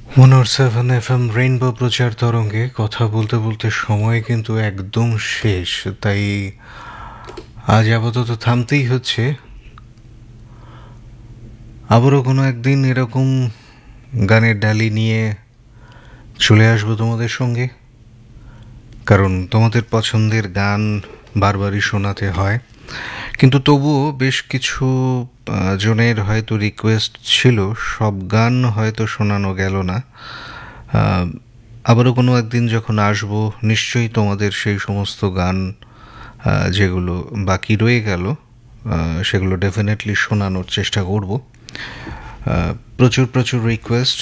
107 FM rainbow প্রচার তরঙ্গে কথা বলতে বলতে সময় কিন্তু একদম শেষ, তাই আজ আপাতত থামতেই হচ্ছে। আবারও কোনো একদিন এরকম গানের ডালি নিয়ে চলে আসবো তোমাদের সঙ্গে, কারণ তোমাদের পছন্দের গান বারবারই শোনাতে হয়। কিন্তু তবুও বেশ কিছু জনের হয়তো রিকোয়েস্ট ছিল, সব গান হয়তো শোনানো গেল না। আহ, আবারও কোনো একদিন যখন আসবো, নিশ্চয়ই তোমাদের সেই সমস্ত গান যেগুলো বাকি রয়ে গেল সেগুলো ডেফিনেটলি শোনানোর চেষ্টা করব। প্রচুর প্রচুর রিকোয়েস্ট,